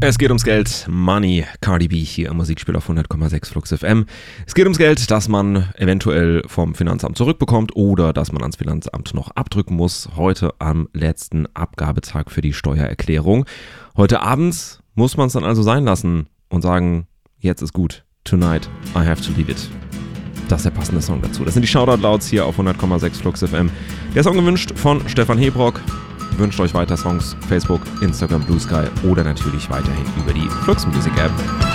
Es geht ums Geld, Money, Cardi B hier im Musikspiel auf 100,6 Flux FM. Es geht ums Geld, das man eventuell vom Finanzamt zurückbekommt oder das man ans Finanzamt noch abdrücken muss. Heute am letzten Abgabetag für die Steuererklärung. Heute abends muss man es dann also sein lassen und sagen, jetzt ist gut. Tonight, I have to leave it. Das ist der passende Song dazu. Das sind die Shoutout-Louds hier auf 100,6 Flux FM. Der Song gewünscht von Stefan Hebrock. Wünscht euch weiter Songs, Facebook, Instagram, Blue Sky oder natürlich weiterhin über die Flux Music App.